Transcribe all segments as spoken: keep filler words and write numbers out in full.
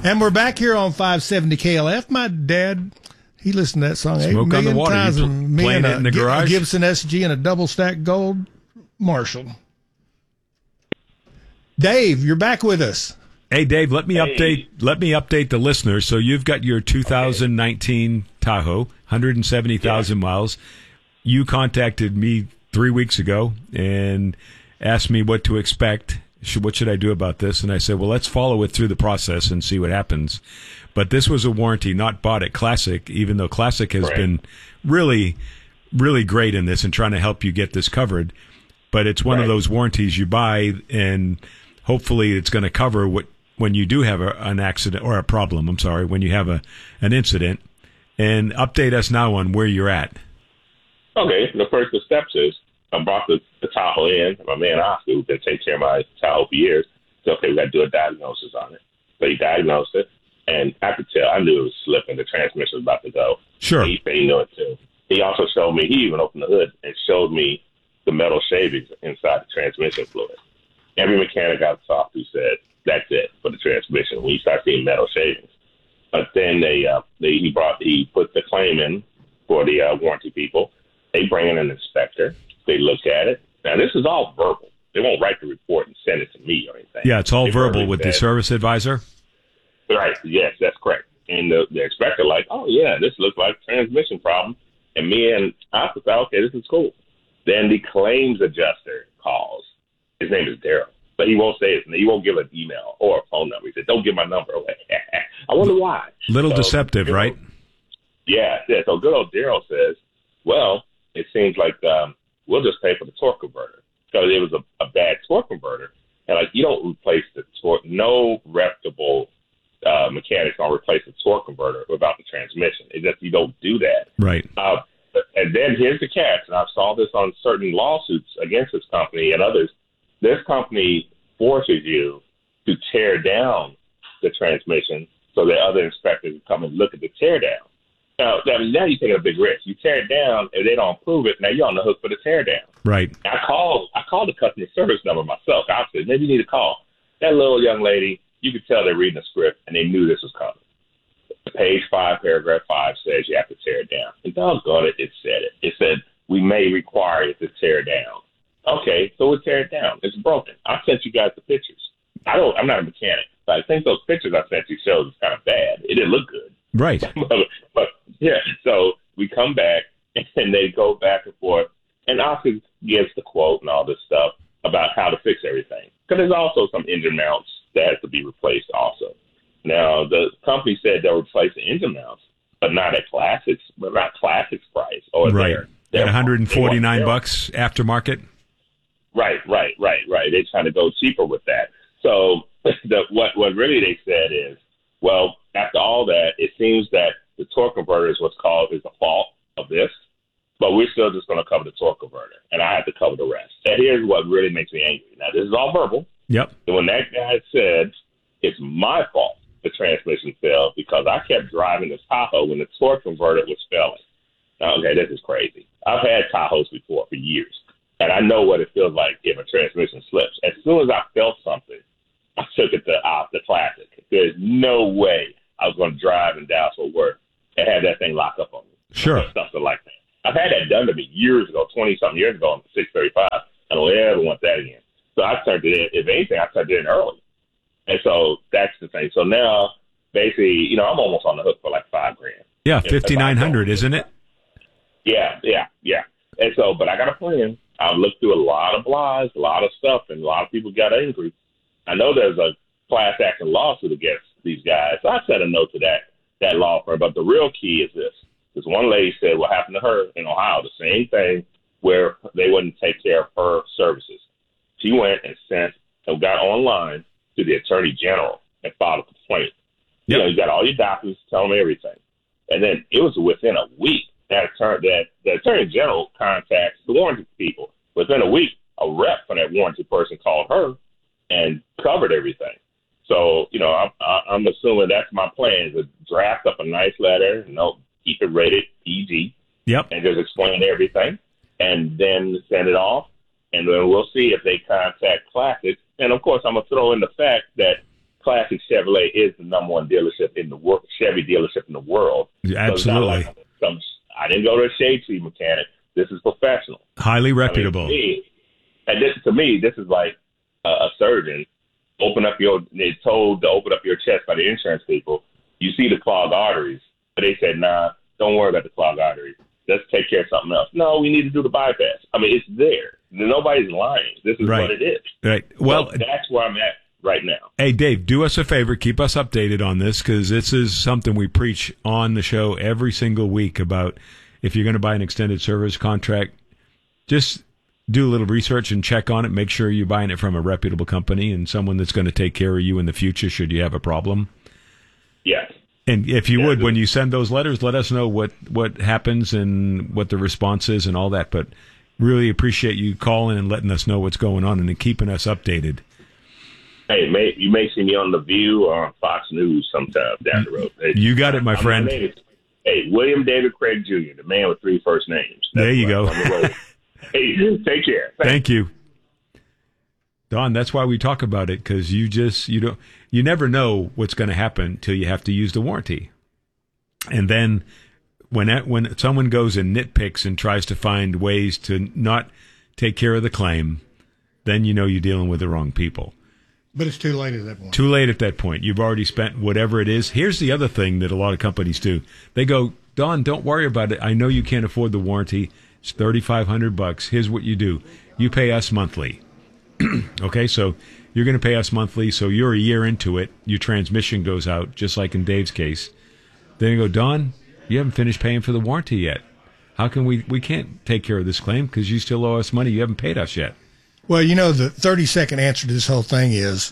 And we're back here on five seventy K L F. My dad, he listened to that song Smoke eight on million the water. times. You And pl- me playing and it a, in the G- a garage? Gibson S G and a double stack gold Marshall. Dave, you're back with us. Hey, Dave, let me Hey. update Let me update the listeners. So you've got your two thousand nineteen Tahoe, one hundred seventy thousand Yeah. miles. You contacted me three weeks ago and asked me what to expect. Should, what should I do about this? And I said, well, let's follow it through the process and see what happens. But this was a warranty not bought at Classic, even though Classic has Right. been really, really great in this and trying to help you get this covered. But it's one Right. of those warranties you buy, and hopefully it's going to cover what when you do have a, an accident or a problem. I'm sorry, when you have a an incident. And update us now on where you're at. Okay, the first of the steps is I brought the, the Tahoe in. My man Oscar, who's been taking care of my Tahoe for years, said, okay, we got to do a diagnosis on it. So he diagnosed it, and I could tell, I knew it was slipping. The transmission was about to go. Sure. He, he knew it too. He also showed me, he even opened the hood and showed me the metal shavings inside the transmission fluid. Every mechanic I've talked to said, that's it for the transmission when you start seeing metal shavings. But then they, uh, they he brought, he put the claim in for the uh, warranty people. They bring in an inspector. They look at it. Now, this is all verbal. They won't write the report and send it to me or anything. Yeah, it's all They verbal verbally with the said- service advisor. Right. Yes, that's correct. And the, the inspector like, oh, yeah, this looks like a transmission problem. And me and I thought, okay, this is cool. Then the claims adjuster calls. His name is Daryl. But he won't say his name. He won't give an email or a phone number. He said, don't give my number away. I wonder why. Little So, deceptive, you know, right? Yeah, yeah. So good old Daryl says, well, it seems like um, we'll just pay for the torque converter because it was a, a bad torque converter. And like, you don't replace the torque. No reputable uh, mechanic's gonna replace the torque converter without the transmission. It just, you don't do that. Right. Uh, and then here's the catch, and I saw this on certain lawsuits against this company and others. This company forces you to tear down the transmission so that other inspectors can come and look at the tear down. Now, now now you're taking a big risk. You tear it down, and they don't approve it. Now you're on the hook for the tear down. Right. I called. I called the customer service number myself. I said, maybe you need to call. That little young lady, you could tell they're reading the script, and they knew this was coming. Page five, paragraph five says you have to tear it down. And doggone it, it said it. It said, we may require you to tear it down. Okay, so we'll tear it down. It's broken. I sent you guys the pictures. I don't. I'm not a mechanic, but I think those pictures I sent you shows it's kind of bad. It didn't look good. Right. but, but yeah, so we come back and they go back and forth, and Oscar gives the quote and all this stuff about how to fix everything. Because there's also some engine mounts that have to be replaced also. Now, the company said they'll replace the engine mounts, but not at Classics, but not Classics price. Or Right. their, their, At one hundred forty-nine they want- bucks aftermarket. Right, right, right, right. They're trying to go cheaper with that. So the, what what really they said is, well, after all that, it seems that the torque converter is what's called is the fault of this, but we're still just going to cover the torque converter, and I have to cover the rest. And here's what really makes me angry. Now, this is all verbal. Yep. And when that guy said, it's my fault the transmission failed because I kept driving this Tahoe when the torque converter was failing. Now, okay, this is crazy. I've had Tahoes before for years. And I know what it feels like if a transmission slips. As soon as I felt something, I took it to uh, the Classic. There's no way I was going to drive in Dallas Fort Worth and have that thing lock up on me. Sure. Something like that. I've had that done to me years ago, twenty-something years ago on the six thirty-five. I don't ever want that again. So I turned it in. If anything, I turned it in early. And so that's the thing. So now, basically, you know, I'm almost on the hook for like five grand. Yeah, fifty-nine hundred, isn't it? Yeah, yeah, yeah. And so, but I got a plan. I've looked through a lot of blogs, a lot of stuff, and a lot of people got angry. I know there's a class action lawsuit against these guys. So I sent a note to that that law firm. But the real key is this. This one lady said what happened to her in Ohio, the same thing where they wouldn't take care of her services. She went and sent and got online to the attorney general and filed a complaint. Yep. You know, you got all your documents, tell them everything. And then it was within a week that, attorney, that the attorney general contacts the warranty people. Within a week, a rep for that warranty person called her and covered everything. So, you know, I'm, I'm assuming that's my plan, is to draft up a nice letter, you know, keep it rated P G, yep, and just explain everything, and then send it off, and then we'll see if they contact Classics. And, of course, I'm going to throw in the fact that Classic Chevrolet is the number one dealership in the world, Chevy dealership in the world. Absolutely. Like some, I didn't go to a shade tree mechanic. This is professional. Highly reputable. I mean, and this, to me, this is like a, a surgeon. Open up your, they're told to open up your chest by the insurance people. You see the clogged arteries, but they said, nah, don't worry about the clogged arteries. Let's take care of something else. No, we need to do the bypass. I mean, it's there. Nobody's lying. This is right. what it is. Right. Well, so that's where I'm at right now. Hey, Dave, do us a favor. Keep us updated on this, because this is something we preach on the show every single week about if you're going to buy an extended service contract, just do a little research and check on it. Make sure you're buying it from a reputable company and someone that's going to take care of you in the future should you have a problem. Yes. And if you yeah, would, when you send those letters, let us know what, what happens and what the response is and all that. But really appreciate you calling and letting us know what's going on and keeping us updated. Hey, may, you may see me on The View or on Fox News sometime down the road. Hey, you got it, my I'm, friend. My name is, hey, William David Craig Junior, the man with three first names. That's there you go. Hey, take care. Thanks. Thank you. Don, that's why we talk about it, because you just, you don't, you never know what's going to happen until you have to use the warranty. And then when that, when someone goes and nitpicks and tries to find ways to not take care of the claim, then you know you're dealing with the wrong people. But it's too late at that point. Too late at that point. You've already spent whatever it is. Here's the other thing that a lot of companies do. They go, Don, don't worry about it. I know you can't afford the warranty. It's thirty-five hundred bucks. Here's what you do. You pay us monthly. Okay, so you're going to pay us monthly, so you're a year into it. Your transmission goes out, just like in Dave's case. Then you go, Don, you haven't finished paying for the warranty yet. How can we, we can't take care of this claim because you still owe us money. You haven't paid us yet. Well, you know, the thirty-second answer to this whole thing is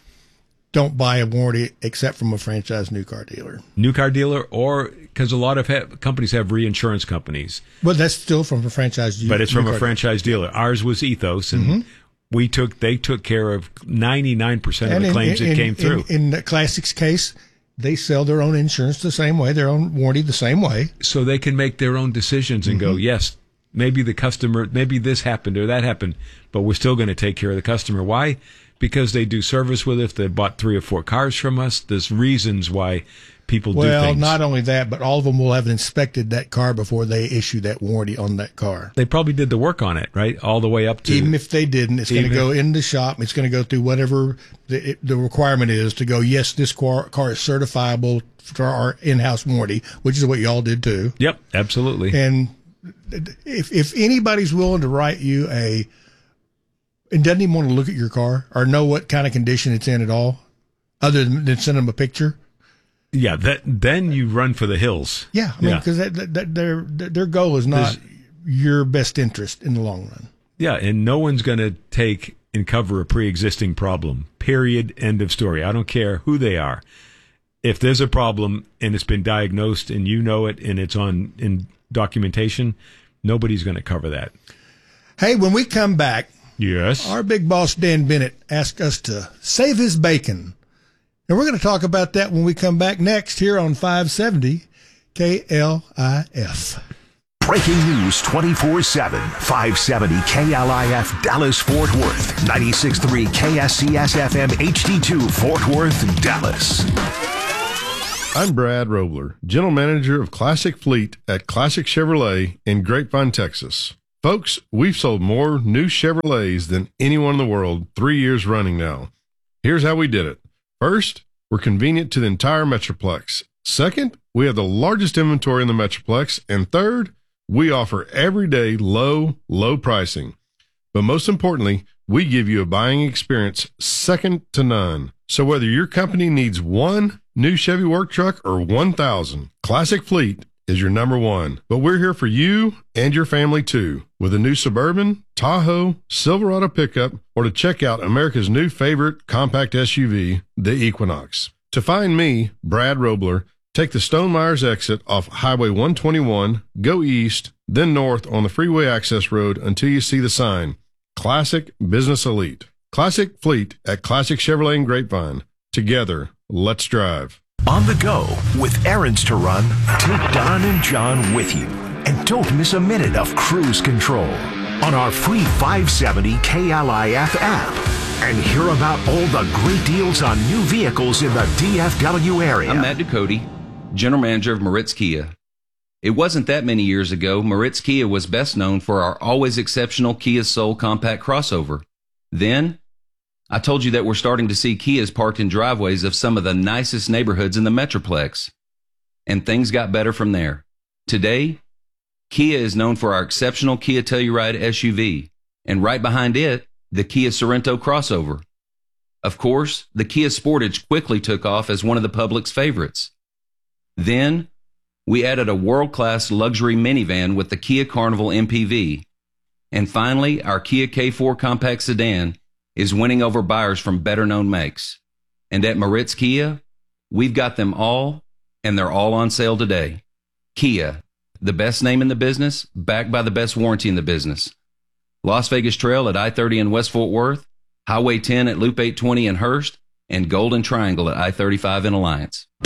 don't buy a warranty except from a franchise new car dealer. New car dealer, or because a lot of ha- companies have reinsurance companies. Well, that's still from a franchise dealer. But it's from a franchise dealer. Ours was Ethos, and mm-hmm. we took they took care of ninety-nine percent of the claims in, that in, came through. In, in the Classic's case, they sell their own insurance the same way, their own warranty the same way. So they can make their own decisions and mm-hmm. go, yes, maybe the customer, maybe this happened or that happened, but we're still going to take care of the customer. Why? Because they do service with us. They bought three or four cars from us. There's reasons why people well, do things. Well, not only that, but all of them will have inspected that car before they issue that warranty on that car. They probably did the work on it, right? All the way up to... Even if they didn't, it's going to go in the shop. It's going to go through whatever the, it, the requirement is to go, yes, this car, car is certifiable for our in-house warranty, which is what y'all did too. Yep, absolutely. And if if anybody's willing to write you a... and doesn't even want to look at your car or know what kind of condition it's in at all, other than, than send them a picture... Yeah, that then you run for the hills. Yeah, I mean, because yeah. that, that, their their goal is not There's, your best interest in the long run. Yeah, and no one's going to take and cover a pre-existing problem. Period. End of story. I don't care who they are. If there's a problem and it's been diagnosed and you know it and it's on in documentation, nobody's going to cover that. Hey, when we come back, yes, our big boss Dan Bennett asked us to save his bacon. And we're going to talk about that when we come back next here on five seventy K L I F. Breaking news twenty-four seven, five seventy K L I F Dallas Fort Worth, ninety-six point three K S C S F M H D two Fort Worth, Dallas. I'm Brad Robler, General Manager of Classic Fleet at Classic Chevrolet in Grapevine, Texas. Folks, we've sold more new Chevrolets than anyone in the world three years running now. Here's how we did it. First, we're convenient to the entire Metroplex. Second, we have the largest inventory in the Metroplex. And third, we offer everyday low, low pricing. But most importantly, we give you a buying experience second to none. So whether your company needs one new Chevy work truck or one thousand, Classic Fleet is your number one. But we're here for you and your family too, with a new Suburban, Tahoe, Silverado pickup, or to check out America's new favorite compact S U V, the Equinox. To find me, Brad Robler, take the Stone Myers exit off Highway one twenty-one, go east, then north on the freeway access road until you see the sign, Classic Business Elite. Classic Fleet at Classic Chevrolet in Grapevine. Together, let's drive. On the go, with errands to run, take Don and John with you. And don't miss a minute of cruise control on our free five seventy K L I F app. and hear about all the great deals on new vehicles in the D F W area. I'm Matt Ducote, General Manager of Moritz Kia. It wasn't that many years ago, Moritz Kia was best known for our always exceptional Kia Soul compact crossover. Then, I told you that we're starting to see Kias parked in driveways of some of the nicest neighborhoods in the Metroplex. And things got better from there. Today, Kia is known for our exceptional Kia Telluride S U V, and right behind it, the Kia Sorento crossover. Of course, the Kia Sportage quickly took off as one of the public's favorites. Then, we added a world-class luxury minivan with the Kia Carnival M P V. And finally, our Kia K four compact sedan is winning over buyers from better-known makes. And at Moritz Kia, we've got them all, and they're all on sale today. Kia, the best name in the business, backed by the best warranty in the business. Las Vegas Trail at I thirty in West Fort Worth, Highway ten at Loop eight twenty in Hurst, and Golden Triangle at I thirty-five in Alliance.